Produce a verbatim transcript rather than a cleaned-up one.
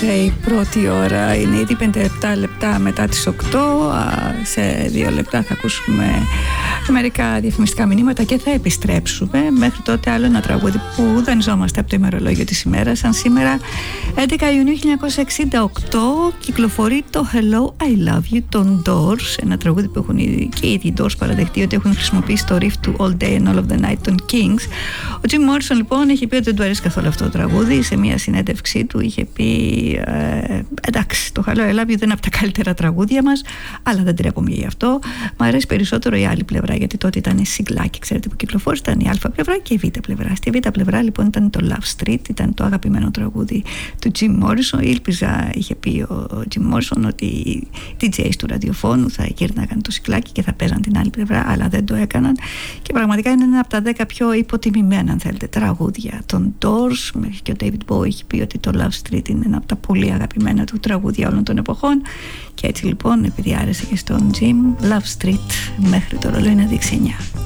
Έκλεισε η πρώτη ώρα, είναι ήδη πέντε λεπτά μετά τις οκτώ. Σε δύο λεπτά θα ακούσουμε μερικά διαφημιστικά μηνύματα και θα επιστρέψουμε. Μέχρι τότε άλλο ένα τραγούδι που δανειζόμαστε από το ημερολόγιο της ημέρας. Αν σήμερα έντεκα Ιουνίου χίλια εννιακόσια εξήντα οκτώ κυκλοφορεί το Hello I Love You των Doors, ένα τραγούδι που έχουν και οι ίδιοι Doors παραδεχτεί ότι έχουν χρησιμοποιήσει το riff του All Day and All of the Night των Kings. Ο Jim Morrison λοιπόν έχει πει ότι δεν του αρέσει καθόλου αυτό το τραγούδι. Σε μια συνέντευξή του είχε πει ε, εντάξει, το Hello I Love You δεν είναι από τα καλύτερα τραγούδια μας, αλλά δεν τρέπομαι γι' αυτό. Μ' αρέσει περισσότερο η άλλη πλευρά, γιατί τότε ήταν σιγκλάκι, ξέρετε, που κυκλοφόρησε, ήταν η Α πλευρά και η Β πλευρά. Στη Β πλευρά λοιπόν ήταν το Love Street, ήταν το αγαπημένο τραγούδι του Jim Morrison. Ήλπιζα, είχε πει ο Jim Morrison, ότι οι ντι τζέις του ραδιοφώνου θα γύρναγαν το σιγκλάκι και θα παίζαν την άλλη πλευρά, αλλά δεν το έκαναν. Και πραγματικά είναι ένα από τα δέκα πιο υποτιμημένα, αν θέλετε, τραγούδια των Doors. Μέχρι και ο David Bowie έχει πει ότι το Love Street είναι ένα από τα πολύ αγαπημένα του τραγούδια όλων των εποχών. Και έτσι λοιπόν, επειδή άρεσε και στον Jim, Love Street μέχρι το ρολόι να δείξει εννιά.